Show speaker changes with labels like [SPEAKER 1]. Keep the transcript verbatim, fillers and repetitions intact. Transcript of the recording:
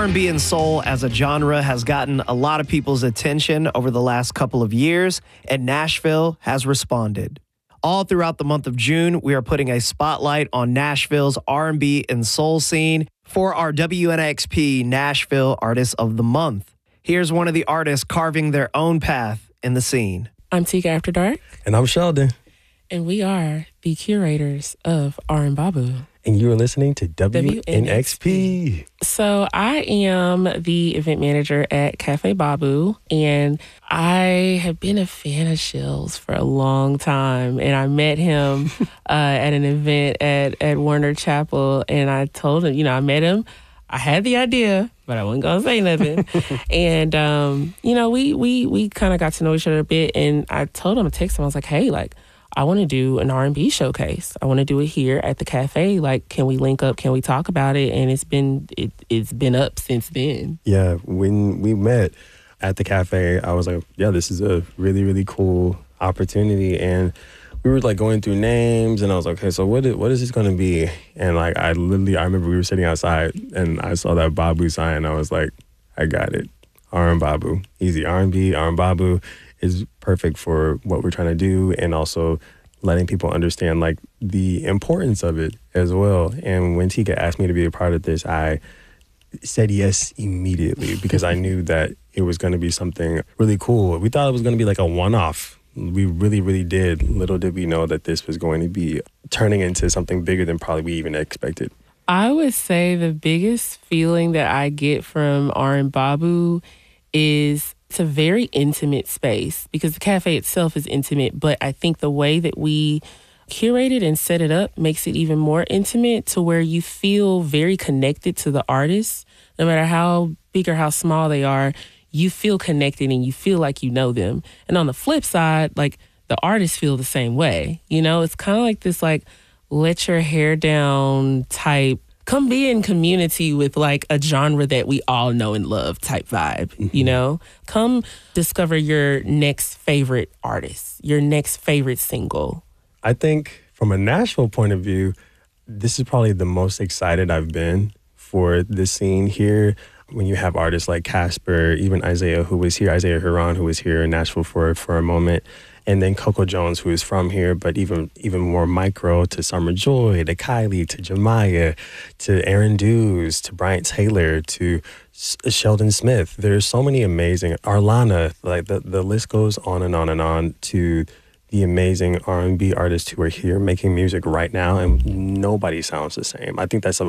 [SPEAKER 1] R and B and soul as a genre has gotten a lot of people's attention over the last couple of years, and Nashville has responded. All throughout the month of June, we are putting a spotlight on Nashville's R and B and soul scene for our W N X P Nashville Artist of the Month. Here's one of the artists carving their own path in the scene.
[SPEAKER 2] I'm Tika After Dark.
[SPEAKER 3] And I'm Sheldon.
[SPEAKER 2] And we are the curators of R and Babu.
[SPEAKER 3] And you are listening to W N X P.
[SPEAKER 2] So I am the event manager at Cafe Babu, and I have been a fan of Shell's for a long time. And I met him uh, at an event at, at Warner Chapel, and I told him, you know, I met him. I had the idea, but I wasn't going to say nothing. and, um, you know, we we we kind of got to know each other a bit, and I told him, I texted him, I was like, hey, like, I want to do an R and B showcase. I want to do it here at the cafe. Like, can we link up? Can we talk about it? And it's been it, it's been up since then.
[SPEAKER 3] Yeah, when we met at the cafe, I was like, yeah, this is a really, really cool opportunity. And we were like going through names, and I was like, okay, so what is, what is this going to be? And like, I literally, I remember we were sitting outside, and I saw that Babu sign. And I was like, I got it. R and Babu. Easy. R and B, R and Babu is perfect for what we're trying to do, and also letting people understand like the importance of it as well. And when Tika asked me to be a part of this, I said yes immediately because I knew that it was going to be something really cool. We thought it was going to be like a one-off. We really, really did. Little did we know that this was going to be turning into something bigger than probably we even expected.
[SPEAKER 2] I would say the biggest feeling that I get from R and Babu is it's a very intimate space because the cafe itself is intimate, but I think the way that we curate it and set it up makes it even more intimate to where you feel very connected to the artists. No matter how big or how small they are, you feel connected and you feel like you know them. And on the flip side, like the artists feel the same way. You know, it's kind of like this like let your hair down type, come be in community with like a genre that we all know and love type vibe, mm-hmm. you know? Come discover your next favorite artist, your next favorite single.
[SPEAKER 3] I think from a Nashville point of view, this is probably the most excited I've been for this scene here. When you have artists like Casper, even Isaiah, who was here, Isaiah Huron, who was here in Nashville for, for a moment, and then Coco Jones, who is from here, but even even more micro, to Summer Joy, to Kylie, to Jemiah, to Aaron Dews, to Bryant Taylor, to S- Sheldon Smith. There's so many amazing, Arlana, like the, the list goes on and on and on, to the amazing R and B artists who are here making music right now, and nobody sounds the same. I think that's a